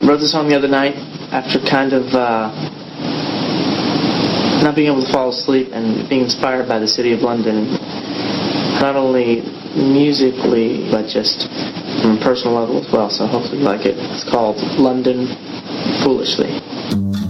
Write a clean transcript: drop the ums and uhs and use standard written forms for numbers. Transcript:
wrote the song the other night after kind of not being able to fall asleep and being inspired by the city of London, not only musically but just on a personal level as well. So hopefully you like it. It's called London Foolishly.